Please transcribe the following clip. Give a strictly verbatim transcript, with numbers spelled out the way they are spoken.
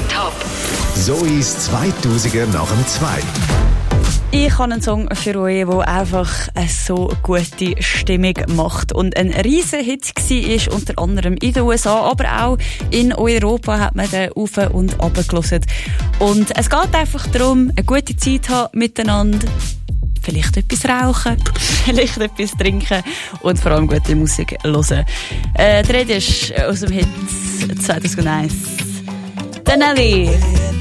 Top. Zois zweitausender nach dem zwei. Ich habe einen Song für euch, der einfach eine so gute Stimmung macht und ein riesen Hit war, unter anderem in den U S A, aber auch in Europa hat man den auf und runter gehört. Und es geht einfach darum, eine gute Zeit haben miteinander, vielleicht etwas rauchen, vielleicht etwas trinken und vor allem gute Musik hören. Äh, die Rede ist aus dem Hit zweitausendeins. Danelli.